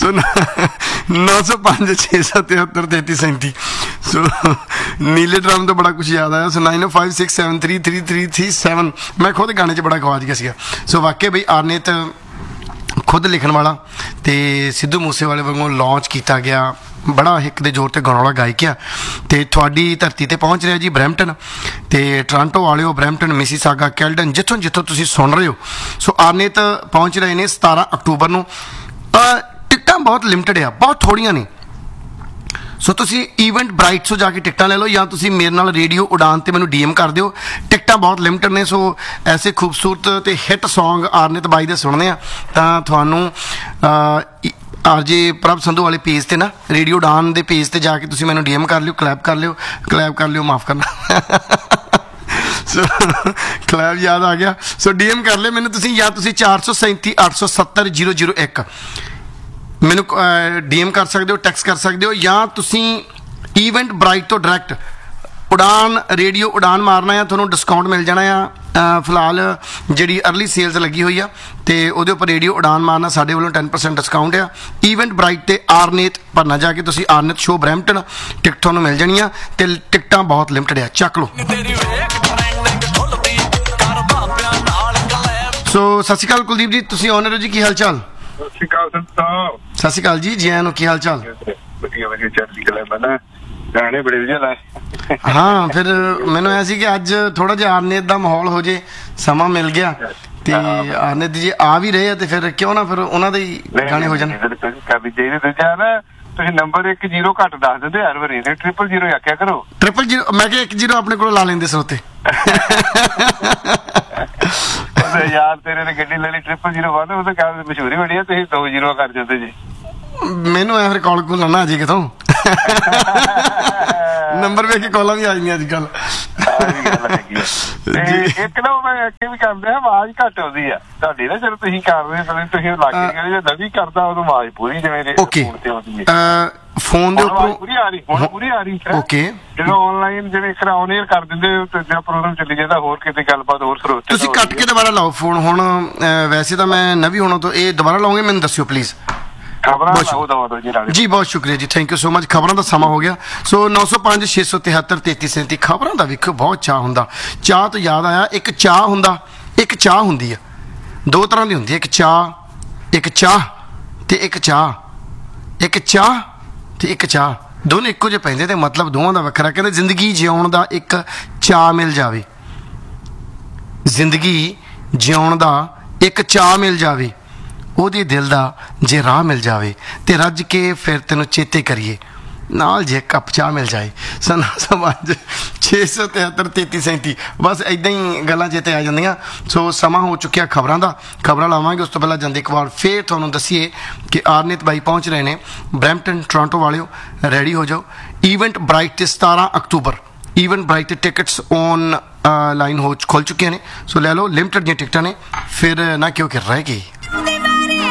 सो 905-673-3337। सो नीले ड्रम तो बड़ा कुछ याद आया। सो 9056733337 मैं खुद गाने च बड़ा गवाच गया। सो वाकई बई आरनेत खुद लिखण वाला ते सिद्धू मूसेवाले वांगू लॉन्च किया गया बड़ा हिक दे जोर ते गाने वाला गायक आ। ते तुहाडी धरती ते पहुँच रहा जी ब्रैम्पटन ते टोरंटो वाले ब्रैम्पटन मिसीसागा कैल्डन जिथों जिथों तुसीं सुन रहे हो। सो आरनेत पहुँच रहे हैं 17 अक्टूबर नूं। टिकटां बहुत लिमिटेड आ, बहुत थोड़ियां ने। सो तुसी ईवेंट ब्राइट सो जाके टिकटां ले लो या तुसी मेरे नाल रेडियो उड़ान ते मैनूं DM कर दिओ। टिकटां बहुत लिमिटेड ने। सो ऐसे खूबसूरत ते हिट सॉन्ग आरनेत बाई दे सुनने आ तां तुहानूं RJ प्रभ संधू वाले पेज ते ना रेडियो उड़ान दे पेज ते जाके तुसी मैनूं DM कर लिओ, क्लैप कर लिओ माफ़ करना सो क्लैप याद आ गया। सो DM कर ले मैनूं तुसी या तुसी 437-870-001 मैनू DM कर सकते हो, टैक्स कर सकते हो या तुसी ईवेंट ब्राइट तो डायरैक्ट उड़ान रेडियो उड़ान मारना है, थोड़ा डिस्काउंट मिल जाना है। फिलहाल जी अर्ली सेल्स लगी हुई है तो वो उपर रेडियो उड़ान मारना साढ़े वालों 10% डिस्काउंट है। ईवेंट ब्राइट ते आरनेत भरना जाके तुसी आरनेत शो ब्रैम्पटन टिकट थोड़ा मिल जानिया ते टिकटां बहुत लिमिटेड है, चक लो। सो सत श्री अकाल कुलदीप जी, तुसी ऑनर हो जी, की हाल चाल? सत श्री अकाल जी, जी आया की हाल चाल? गाने बड़े वधिया लाए। हाँ फिर मैनू ऐ सी कि अज थोड़ा जिहा आरनेत दा माहौल हो जे, समा मिल गया ते आरनेत जी आ भी रहे ते फिर क्यों ना फिर उन्हां दे गाने हो जाण। कभी चाहिए दूजा ना तुसीं नंबर 10 घट दस दिंदे हर वारी 000 आख्या करो। 000 मैं कि 10 अपने कोल ला लेंदे सरोते यार तेरे ने गड्डी ले ली 000 बाद वो तो मशहूरी बड़ी है, तुसीं 2 कर दिंदे जी। मैनू ऐ फिर कॉल कोल लाना अजे कितों नंबर वेख के कॉलां भी आ जांदियां अजकल। एक ना मैं अगे भी करदे आवाज घट आउंदी आ तुहाडी ना, चलो तुसीं कर रहे हो तुसीं लागे जे नवीं करदा उदों आवाज पूरी जिवें ओके फोन दे ऊपर पूरी आ रही ओके ਜਦੋਂ ਆਨਲਾਈਨ ਜਿਵੇਂ ਕਰਾਉਣ ਏਅਰ ਕਰ ਦਿੰਦੇ ਤੇ ਜਾਂ ਪ੍ਰੋਗਰਾਮ ਚੱਲੀ ਜਾਂਦਾ ਹੋਰ ਕਿਤੇ ਗੱਲਬਾਤ ਹੋਰ ਸਰੋਤੇ ਤੁਸੀਂ ਕੱਟ ਕੇ ਦੁਬਾਰਾ ਲਾਓ ਫੋਨ। ਹੁਣ ਵੈਸੇ ਤਾਂ ਮੈਂ ਨਵੀਂ ਹੋਣਾ ਤੋਂ ਇਹ ਦੁਬਾਰਾ ਲਾਉਂਗੇ, ਮੈਨੂੰ ਦੱਸਿਓ ਪਲੀਜ਼। जी बहुत शुक्रिया जी, थैंक यू सो मच। खबरों का समा हो गया। सो 905-673-3337 खबरों का वेखो बहुत चाह होंदा। चाह तो याद आया एक चाह होंदा एक चाह होंदी है, दो तरह की होंदी है, एक चाह ते एक चाह दोनों इक्को जे पैंदे ते मतलब दोवां दा वखरा। कहंदे जिंदगी जिउण दा एक चाह मिल जावे, जिंदगी जिउण दा एक चाह मिल जावे, ਉਹਦੇ ਦਿਲ ਦਾ ਜੇ ਰਾਹ ਮਿਲ ਜਾਵੇ ਤੇ ਰੱਜ ਕੇ ਫਿਰ ਤੈਨੂੰ ਚੇਤੇ ਕਰੀਏ ਨਾਲ ਜੇ ਕੱਪ ਚਾਹ ਮਿਲ ਜਾਏ। 905-673-3337 ਬਸ ਇੱਦਾਂ ਹੀ ਗੱਲਾਂ ਚੇਤੇ ਆ ਜਾਂਦੀਆਂ। ਸੋ ਸਮਾਂ ਹੋ ਚੁੱਕਿਆ ਖਬਰਾਂ ਦਾ, ਖਬਰਾਂ ਲਾਵਾਂਗੇ। ਉਸ ਤੋਂ ਪਹਿਲਾਂ ਜਾਂਦੇ ਇੱਕ ਵਾਰ ਫਿਰ ਤੁਹਾਨੂੰ ਦੱਸੀਏ ਕਿ ਆਰਨੇਤ ਬਾਈ ਪਹੁੰਚ ਰਹੇ ਨੇ ਬਰੈਂਪਟਨ ਟੋਰਾਂਟੋ ਵਾਲਿਓ, ਰੈਡੀ ਹੋ ਜਾਓ। ਈਵੈਂਟ ਬ੍ਰਾਈਟ ਤੇ 17 ਅਕਤੂਬਰ ਈਵੈਂਟ ਬ੍ਰਾਈਟ ਤੇ ਟਿਕਟਸ ਔਨ ਲਾਈਨ ਹੋ ਖੁੱਲ ਚੁੱਕੀਆਂ ਨੇ। ਸੋ ਲੈ ਲਓ, ਲਿਮਟਿਡ ਦੀਆਂ ਟਿਕਟਾਂ ਨੇ, ਫਿਰ ਨਾ ਕਿਉਂ ਕਿ ਰਹਿ ਗਈ।